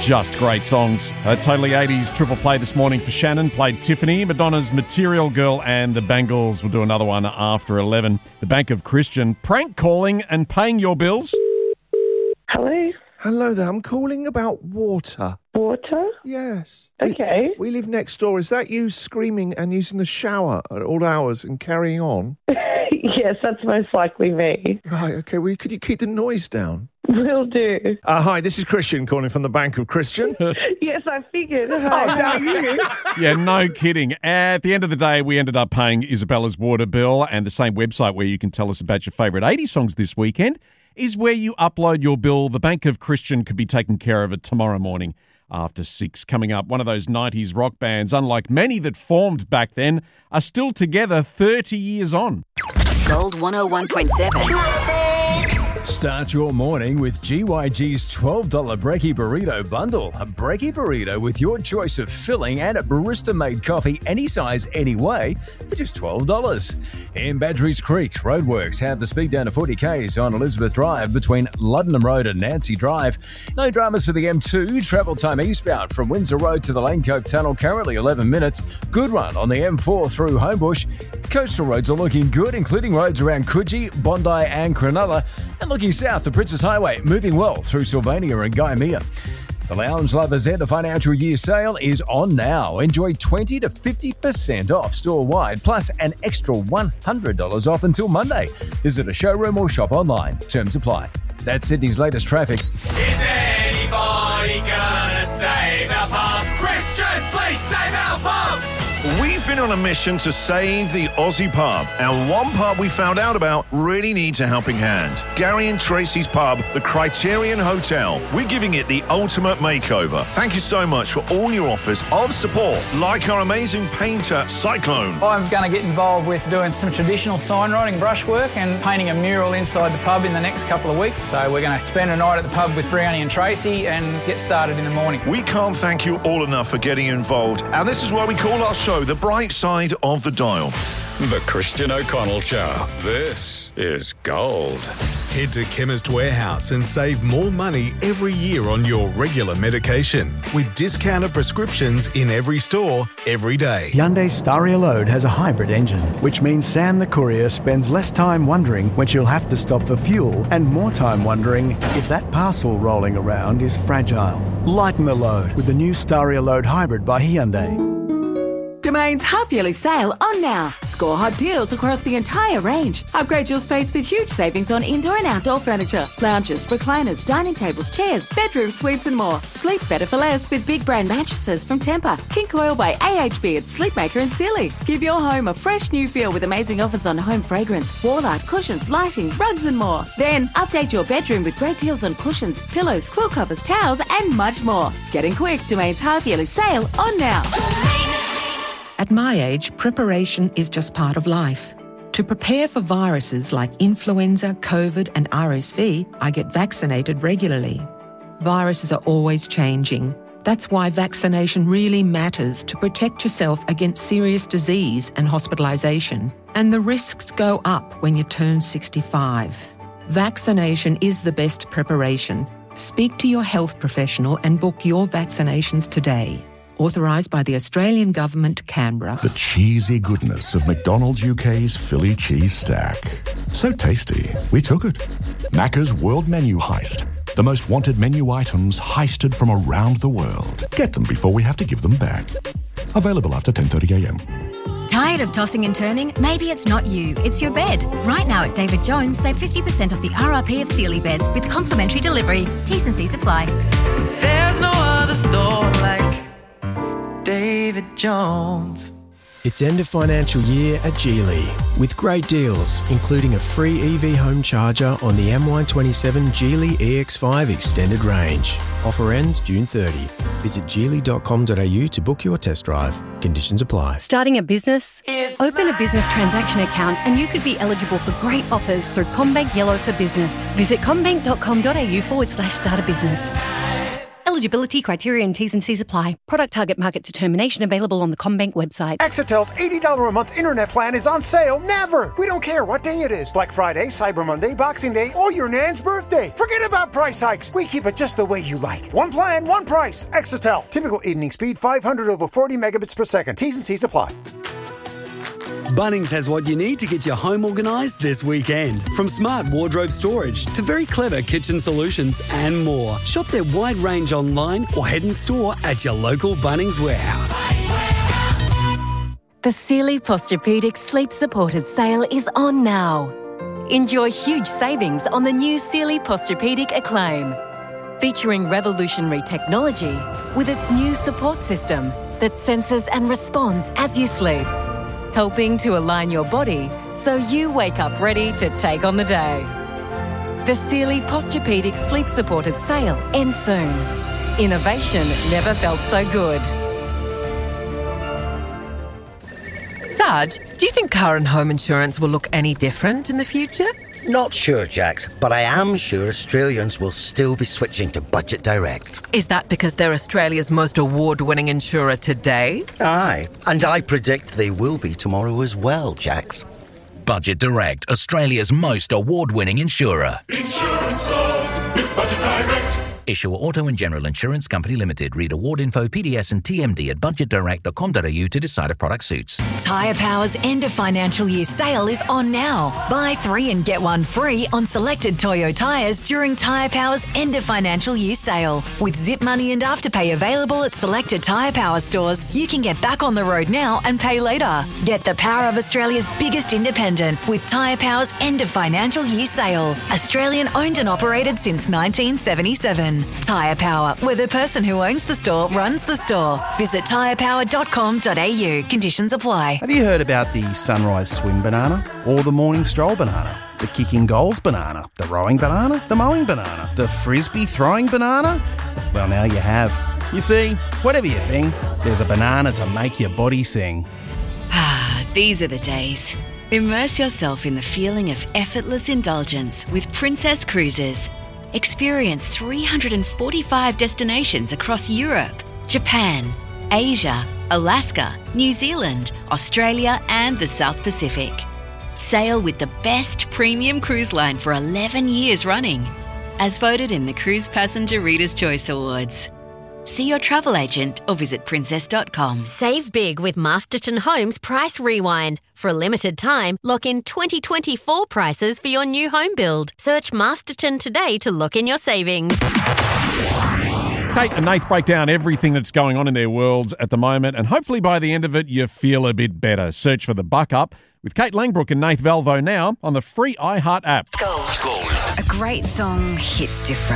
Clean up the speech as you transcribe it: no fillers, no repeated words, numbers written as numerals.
Just great songs. Totally 80s triple play this morning for Shannon. Played Tiffany, Madonna's Material Girl, and the Bangles will do another one after 11. The Bank of Christian, prank calling and paying your bills. Hello? Hello there, I'm calling about water. Water? Yes. Okay. We live next door. Is that you screaming and using the shower at all hours and carrying on? Yes, that's most likely me. Right, okay. Well, could you keep the noise down? Will do. Hi, this is Christian calling from the Bank of Christian. Yes, I figured. Yeah, no kidding. At the end of the day, we ended up paying Isabella's water bill, and the same website where you can tell us about your favourite 80 songs this weekend is where you upload your bill. The Bank of Christian could be taking care of it tomorrow morning after 6. Coming up, one of those 90s rock bands, unlike many that formed back then, are still together 30 years on. Gold 101.7. Start your morning with GYG's $12 Brekkie Burrito Bundle. A Brekkie Burrito with your choice of filling and a barista-made coffee any size, any way for just $12. In Badgerys Creek, roadworks have the speed down to 40 k's on Elizabeth Drive between Luddenham Road and Nancy Drive. No dramas for the M2. Travel time eastbound from Windsor Road to the Lane Cove Tunnel, currently 11 minutes. Good run on the M4 through Homebush. Coastal roads are looking good, including roads around Coogee, Bondi and Cronulla. And looking south, the Princess Highway moving well through Sylvania and Gymea. The Lounge Lovers End of financial year sale is on now. Enjoy 20 to 50% off store-wide, plus an extra $100 off until Monday. Visit a showroom or shop online. Terms apply. That's Sydney's latest traffic. Is anybody gonna save our pub? Christian, please save our pub! We've been on a mission to save the Aussie pub, and one pub we found out about really needs a helping hand. Gary and Tracy's pub, the Criterion Hotel. We're giving it the ultimate makeover. Thank you so much for all your offers of support, like our amazing painter, Cyclone. I'm going to get involved with doing some traditional signwriting, brushwork, and painting a mural inside the pub in the next couple of weeks. So we're going to spend a night at the pub with Brownie and Tracy and get started in the morning. We can't thank you all enough for getting involved, and this is why we call our show The Bright Side of the Dial. The Christian O'Connell Show. This is gold. Head to Chemist Warehouse and save more money every year on your regular medication with discounted prescriptions in every store, every day. Hyundai Staria Load has a hybrid engine, which means Sam the courier spends less time wondering when she'll have to stop for fuel and more time wondering if that parcel rolling around is fragile. Lighten the load with the new Staria Load Hybrid by Hyundai. Domain's half-yearly sale on now. Score hot deals across the entire range. Upgrade your space with huge savings on indoor and outdoor furniture, lounges, recliners, dining tables, chairs, bedroom suites and more. Sleep better for less with big brand mattresses from Tempur, King Coil by AHB at Sleepmaker and Sealy. Give your home a fresh new feel with amazing offers on home fragrance, wall art, cushions, lighting, rugs and more. Then update your bedroom with great deals on cushions, pillows, quilt covers, towels and much more. Getting quick, Domain's half-yearly sale on now. At my age, preparation is just part of life. To prepare for viruses like influenza, COVID and RSV, I get vaccinated regularly. Viruses are always changing. That's why vaccination really matters to protect yourself against serious disease and hospitalisation. And the risks go up when you turn 65. Vaccination is the best preparation. Speak to your health professional and book your vaccinations today. Authorised by the Australian Government, Canberra. The cheesy goodness of McDonald's UK's Philly cheese stack. So tasty, we took it. Macca's World Menu Heist. The most wanted menu items heisted from around the world. Get them before we have to give them back. Available after 10:30am. Tired of tossing and turning? Maybe it's not you, it's your bed. Right now at David Jones, save 50% of the RRP of Sealy beds with complimentary delivery. T's and C's apply. There's no other store like David Jones. It's end of financial year at Geely with great deals, including a free EV home charger on the MY27 Geely EX5 extended range. Offer ends June 30. Visit geely.com.au to book your test drive. Conditions apply. Starting a business? Open a business transaction account and you could be eligible for great offers through CommBank Yellow for Business. Visit commbank.com.au/start a business. Eligibility, criteria and T's and C's apply. Product target market determination available on the CommBank website. Exetel's $80 a month internet plan is on sale never. We don't care what day it is. Black Friday, Cyber Monday, Boxing Day, or your Nan's birthday. Forget about price hikes. We keep it just the way you like. One plan, one price. Exetel. Typical evening speed 500 over 40 megabits per second. T's and C's apply. Bunnings has what you need to get your home organised this weekend. From smart wardrobe storage to very clever kitchen solutions and more. Shop their wide range online or head in store at your local Bunnings warehouse. The Sealy Posturepedic Sleep Supported sale is on now. Enjoy huge savings on the new Sealy Posturepedic Acclaim, featuring revolutionary technology with its new support system that senses and responds as you sleep, helping to align your body so you wake up ready to take on the day. The Sealy Posturepedic Sleep Supported sale ends soon. Innovation never felt so good. Sarge, do you think car and home insurance will look any different in the future? Not sure, Jax, but I am sure Australians will still be switching to Budget Direct. Is that because they're Australia's most award-winning insurer today? Aye, and I predict they will be tomorrow as well, Jax. Budget Direct, Australia's most award-winning insurer. Insurance solved with Budget Direct. Issuer Auto and General Insurance Company Limited. Read award info, PDS and TMD at budgetdirect.com.au to decide if product suits. Tyre Power's end of financial year sale is on now. Buy 3 and get 1 free on selected Toyo tyres during Tyre Power's end of financial year sale. With Zip Money and Afterpay available at selected Tyre Power stores, you can get back on the road now and pay later. Get the power of Australia's biggest independent with Tyre Power's end of financial year sale. Australian owned and operated since 1977. Tyre Power, where the person who owns the store runs the store. Visit tyrepower.com.au. Conditions apply. Have you heard about the sunrise swim banana? Or the morning stroll banana? The kicking goals banana? The rowing banana? The mowing banana? The frisbee throwing banana? Well, now you have. You see, whatever you think, there's a banana to make your body sing. These are the days. Immerse yourself in the feeling of effortless indulgence with Princess Cruises. Experience 345 destinations across Europe, Japan, Asia, Alaska, New Zealand, Australia and the South Pacific. Sail with the best premium cruise line for 11 years running, as voted in the Cruise Passenger Reader's Choice Awards. See your travel agent or visit princess.com. Save big with Masterton Homes Price Rewind. For a limited time, lock in 2024 prices for your new home build. Search Masterton today to lock in your savings. Kate and Nath break down everything that's going on in their worlds at the moment, and hopefully by the end of it, you feel a bit better. Search for The Buck Up with Kate Langbrook and Nath Valvo now on the free iHeart app. A great song hits different.